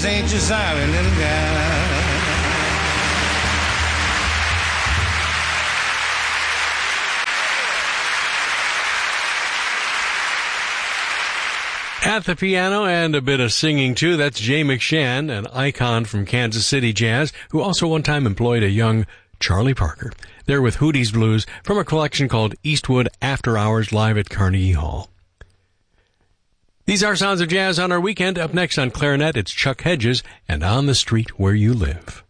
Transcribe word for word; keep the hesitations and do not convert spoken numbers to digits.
ain't your sorry little guy. At the piano and a bit of singing, too, that's Jay McShann, an icon from Kansas City jazz, who also one time employed a young Charlie Parker. They're with Hootie's Blues from a collection called Eastwood After Hours live at Carnegie Hall. These are Sounds of Jazz on our weekend. Up next on clarinet, it's Chuck Hedges and On the Street Where You Live.